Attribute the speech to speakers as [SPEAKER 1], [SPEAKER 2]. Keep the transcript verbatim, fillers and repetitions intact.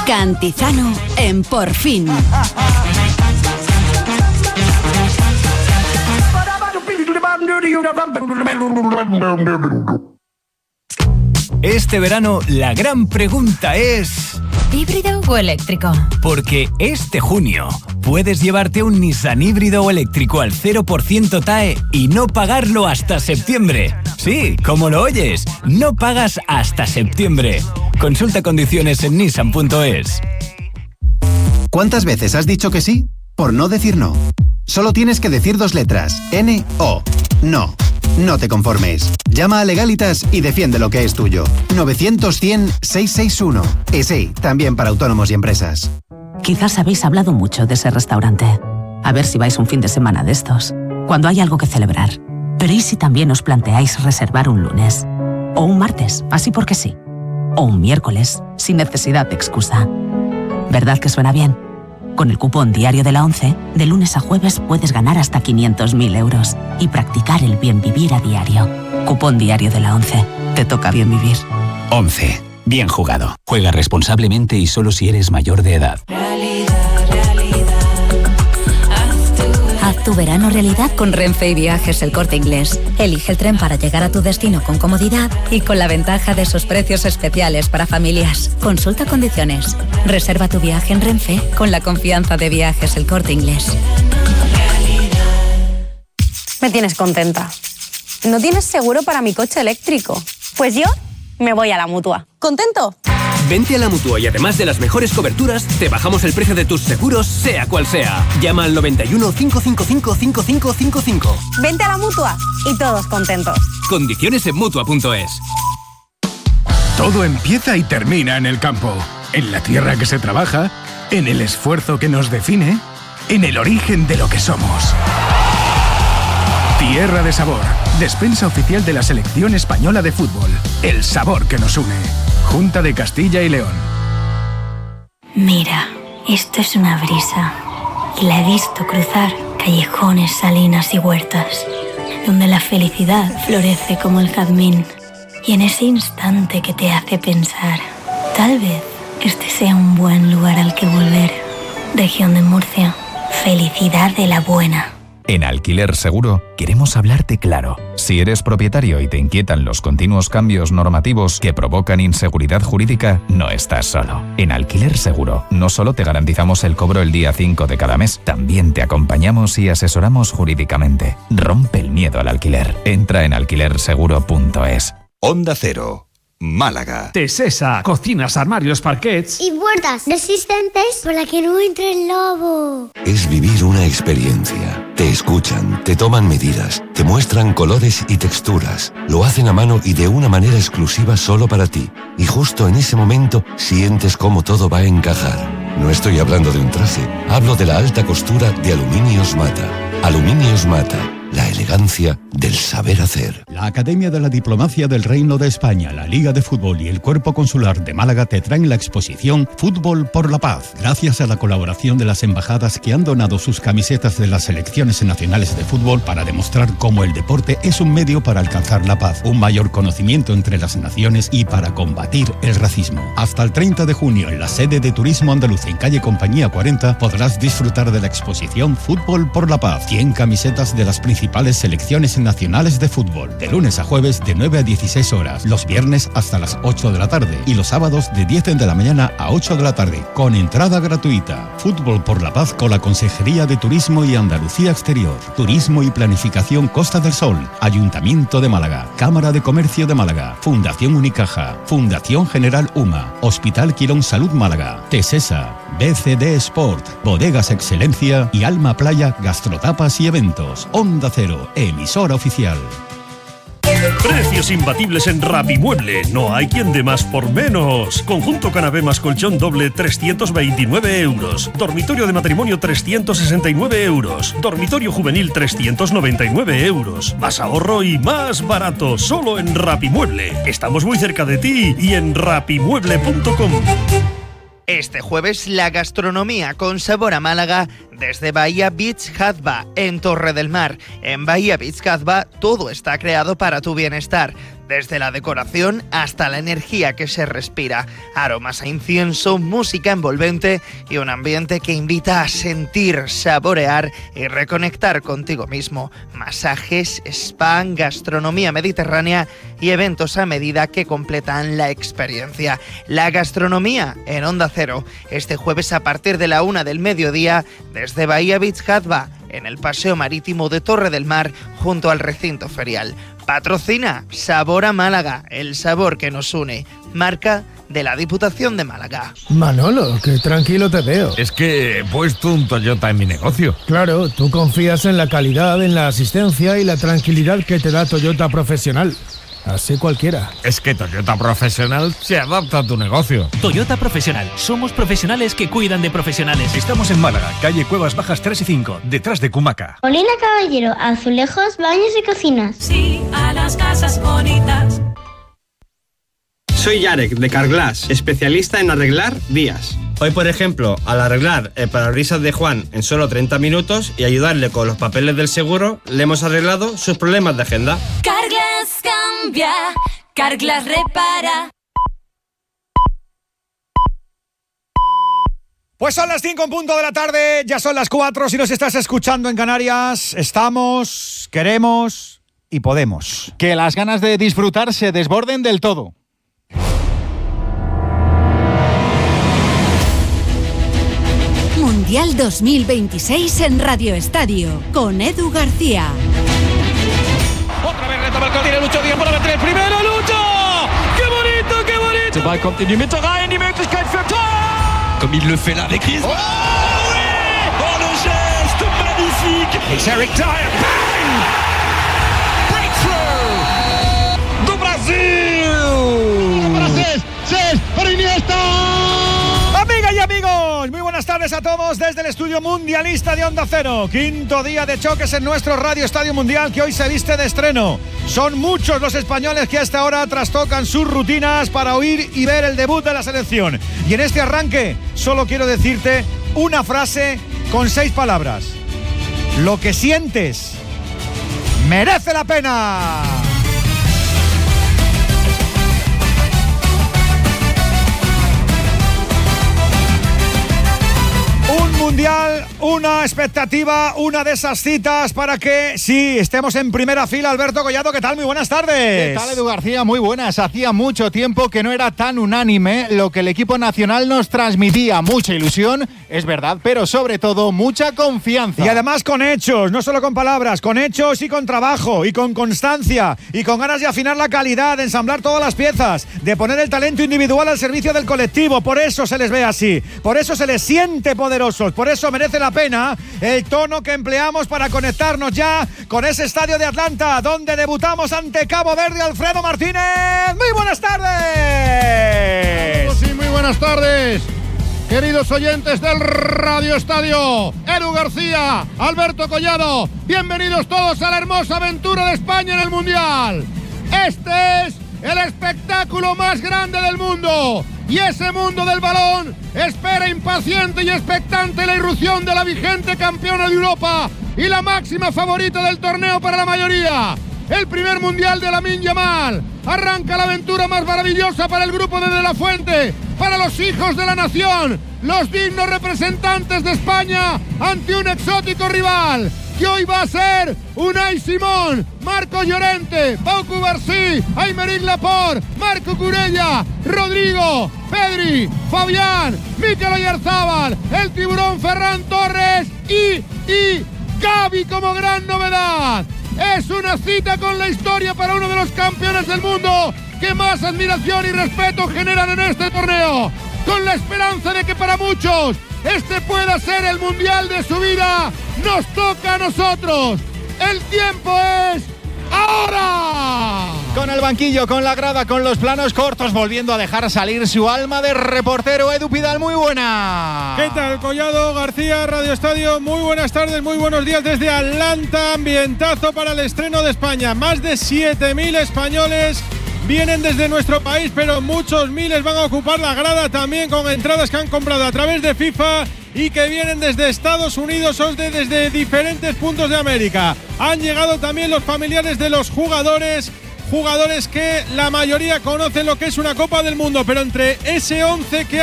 [SPEAKER 1] Cantizano en Por Fin.
[SPEAKER 2] Este verano la gran pregunta es...
[SPEAKER 3] ¿híbrido o eléctrico?
[SPEAKER 2] Porque este junio puedes llevarte un Nissan híbrido o eléctrico al cero por ciento T A E y no pagarlo hasta septiembre. Sí, como lo oyes, no pagas hasta septiembre. Consulta condiciones en nissan punto es.
[SPEAKER 4] ¿Cuántas veces has dicho que sí? Por no decir no. Solo tienes que decir dos letras. N O. No. No te conformes. Llama a Legalitas y defiende lo que es tuyo. novecientos cien seiscientos sesenta y uno. Y sí, también para autónomos y empresas.
[SPEAKER 5] Quizás habéis hablado mucho de ese restaurante. A ver si vais un fin de semana de estos, cuando hay algo que celebrar. Pero ¿y si también os planteáis reservar un lunes? O un martes, así porque sí. O un miércoles, sin necesidad de excusa. ¿Verdad que suena bien? Con el cupón diario de la ONCE, de lunes a jueves puedes ganar hasta quinientos mil euros y practicar el bien vivir a diario. Cupón diario de la ONCE. Te toca bien vivir.
[SPEAKER 6] ONCE. Bien jugado. Juega responsablemente y solo si eres mayor de edad.
[SPEAKER 3] Haz tu verano realidad con Renfe y Viajes El Corte Inglés. Elige el tren para llegar a tu destino con comodidad y con la ventaja de sus precios especiales para familias. Consulta condiciones. Reserva tu viaje en Renfe con la confianza de Viajes El Corte Inglés.
[SPEAKER 7] Me tienes contenta. ¿No tienes seguro para mi coche eléctrico? Pues yo me voy a la Mutua. ¿Contento?
[SPEAKER 8] Vente a la Mutua y además de las mejores coberturas, te bajamos el precio de tus seguros, sea cual sea. Llama al noventa y uno, cinco cinco cinco, cinco cinco cinco cinco.
[SPEAKER 7] Vente a la Mutua y todos contentos.
[SPEAKER 8] Condiciones en Mutua punto es.
[SPEAKER 9] Todo empieza y termina en el campo. En la tierra que se trabaja, en el esfuerzo que nos define, en el origen de lo que somos. Tierra de Sabor, despensa oficial de la Selección Española de Fútbol. El sabor que nos une. Junta de Castilla y León.
[SPEAKER 10] Mira, esto es una brisa. Y la he visto cruzar callejones, salinas y huertas, donde la felicidad florece como el jazmín. Y en ese instante que te hace pensar, tal vez este sea un buen lugar al que volver. Región de Murcia, felicidad de la buena.
[SPEAKER 11] En Alquiler Seguro queremos hablarte claro. Si eres propietario y te inquietan los continuos cambios normativos que provocan inseguridad jurídica, no estás solo. En Alquiler Seguro no solo te garantizamos el cobro el día cinco de cada mes, también te acompañamos y asesoramos jurídicamente. Rompe el miedo al alquiler. Entra en alquiler seguro punto es.
[SPEAKER 12] Onda Cero, Málaga.
[SPEAKER 13] Tesesa, cocinas, armarios, parquets
[SPEAKER 14] y puertas resistentes para que no entre el lobo.
[SPEAKER 12] Es vivir una experiencia. Te escuchan, te toman medidas, te muestran colores y texturas. Lo hacen a mano y de una manera exclusiva solo para ti. Y justo en ese momento sientes cómo todo va a encajar. No estoy hablando de un traje, hablo de la alta costura de Aluminios Mata. Aluminios Mata. La elegancia del saber hacer.
[SPEAKER 15] La Academia de la Diplomacia del Reino de España, la Liga de Fútbol y el Cuerpo Consular de Málaga te traen la exposición Fútbol por la Paz, gracias a la colaboración de las embajadas que han donado sus camisetas de las selecciones nacionales de fútbol para demostrar cómo el deporte es un medio para alcanzar la paz, un mayor conocimiento entre las naciones y para combatir el racismo. Hasta el treinta de junio, en la sede de Turismo Andaluz en calle Compañía cuarenta, podrás disfrutar de la exposición Fútbol por la Paz, cien camisetas de las principales principales selecciones nacionales de fútbol, de lunes a jueves de nueve a dieciséis horas, los viernes hasta las ocho de la tarde y los sábados de diez de la mañana a ocho de la tarde, con entrada gratuita. Fútbol por la Paz con la Consejería de Turismo y Andalucía Exterior, Turismo y Planificación Costa del Sol, Ayuntamiento de Málaga, Cámara de Comercio de Málaga, Fundación Unicaja, Fundación General UMA, Hospital Quirón Salud Málaga, Tesesa, B C D Sport, Bodegas Excelencia y Alma Playa Gastrotapas y Eventos. Onda Cero, emisora oficial.
[SPEAKER 16] Precios imbatibles en Rapimueble. No hay quien dé más por menos. Conjunto canapé más colchón doble trescientos veintinueve euros. Dormitorio de matrimonio trescientos sesenta y nueve euros. Dormitorio juvenil trescientos noventa y nueve euros. Más ahorro y más barato. Solo en Rapimueble. Estamos muy cerca de ti y en rapimueble punto com.
[SPEAKER 17] Este jueves la gastronomía con sabor a Málaga desde Bahía Beach Hadba en Torre del Mar. En Bahía Beach Hadba todo está creado para tu bienestar. desde la decoración hasta la energía que se respira, aromas a incienso, música envolvente y un ambiente que invita a sentir, saborear y reconectar contigo mismo. Masajes, spa, gastronomía mediterránea y eventos a medida que completan la experiencia. La gastronomía en Onda Cero, este jueves a partir de la una del mediodía, desde Bahía Beach Hadba, en el Paseo Marítimo de Torre del Mar, junto al recinto ferial. Patrocina Sabor a Málaga, el sabor que nos une. Marca de la Diputación de Málaga.
[SPEAKER 18] Manolo, qué tranquilo te veo.
[SPEAKER 19] Es que he puesto un Toyota en mi negocio.
[SPEAKER 18] Claro, tú confías en la calidad, en la asistencia y la tranquilidad que te da Toyota Profesional. Así cualquiera.
[SPEAKER 19] Es que Toyota Profesional se adapta a tu negocio.
[SPEAKER 20] Toyota Profesional. Somos profesionales que cuidan de profesionales.
[SPEAKER 21] Estamos en Málaga, calle Cuevas Bajas tres y cinco, detrás de Cumaca.
[SPEAKER 14] Molina Caballero, azulejos, baños y cocinas.
[SPEAKER 22] Sí, a las casas bonitas.
[SPEAKER 23] Soy Yarek, de Carglass, especialista en arreglar vías. Hoy, por ejemplo, al arreglar el parabrisas de Juan en solo treinta minutos y ayudarle con los papeles del seguro, le hemos arreglado sus problemas de agenda.
[SPEAKER 22] Carglass cambia, Carglass repara.
[SPEAKER 24] Pues son las cinco en punto de la tarde, ya son las cuatro. Si nos estás escuchando en Canarias, estamos, queremos y podemos.
[SPEAKER 25] Que las ganas de disfrutar se desborden del todo.
[SPEAKER 1] Mundial dos mil veintiséis en Radio Estadio, con Edu García.
[SPEAKER 26] Otra vez retoma el gol, tiene Lucho Díaz para meter el primero, Lucho! ¡Qué bonito, qué bonito!
[SPEAKER 27] Der Ball kommt in die Mitte rein, die Möglichkeit für Tor!
[SPEAKER 26] Comme il le fait là avec Griezmann.
[SPEAKER 27] Oh oui! Oh le geste magnifique!
[SPEAKER 26] It's Eric Dyer, bang! Breakthrough! Do Brasil!
[SPEAKER 25] Brasil, seis para Iniesta.
[SPEAKER 24] Amigas y amigos, muy buenas tardes a todos desde el estudio mundialista de Onda Cero. Quinto día de choques en nuestro Radio Estadio Mundial que hoy se viste de estreno. Son muchos los españoles que hasta ahora trastocan sus rutinas para oír y ver el debut de la selección. Y en este arranque solo quiero decirte una frase con seis palabras. Lo que sientes merece la pena. Un mundial, una expectativa, una de esas citas para que, sí, estemos en primera fila. Alberto Collado, ¿qué tal? Muy buenas tardes.
[SPEAKER 25] ¿Qué tal, Edu García? Muy buenas. Hacía mucho tiempo que no era tan unánime lo que el equipo nacional nos transmitía. Mucha ilusión, es verdad, pero sobre todo mucha confianza.
[SPEAKER 24] Y además con hechos, no solo con palabras, con hechos y con trabajo, y con constancia, y con ganas de afinar la calidad, de ensamblar todas las piezas, de poner el talento individual al servicio del colectivo. Por eso se les ve así, por eso se les siente poderosos. Por eso merece la pena el tono que empleamos para conectarnos ya con ese estadio de Atlanta, donde debutamos ante Cabo Verde. Alfredo Martínez, muy buenas tardes.
[SPEAKER 28] Sí, muy buenas tardes, queridos oyentes del Radio Estadio. Edu García, Alberto Collado, bienvenidos todos a la hermosa aventura de España en el Mundial. Este es el espectáculo más grande del mundo. Y ese mundo del balón espera impaciente y expectante la irrupción de la vigente campeona de Europa y la máxima favorita del torneo para la mayoría. El primer mundial de Lamine Yamal. Arranca la aventura más maravillosa para el grupo de De La Fuente, para los hijos de la nación, los dignos representantes de España ante un exótico rival que hoy va a ser Unai Simón, Marco Llorente, Pau Cubarsí, Aymeric Laporte, Marco Curella, Rodrigo, Pedri, Fabián, Mikel Oyarzabal, el tiburón Ferran Torres y, y Gavi como gran novedad. Es una cita con la historia para uno de los campeones del mundo que más admiración y respeto generan en este torneo, con la esperanza de que para muchos este pueda ser el mundial de su vida. Nos toca a nosotros. El tiempo es ahora.
[SPEAKER 25] Con el banquillo, con la grada, con los planos cortos, volviendo a dejar salir su alma de reportero, Edu Pidal, muy buena.
[SPEAKER 29] ¿Qué tal, Collado, García, Radio Estadio? Muy buenas tardes, muy buenos días desde Atlanta. Ambientazo para el estreno de España. Más de siete mil españoles vienen desde nuestro país, pero muchos miles van a ocupar la grada también con entradas que han comprado a través de FIFA y que vienen desde Estados Unidos o de, desde diferentes puntos de América. Han llegado también los familiares de los jugadores jugadores que la mayoría conocen lo que es una Copa del Mundo, pero entre ese once que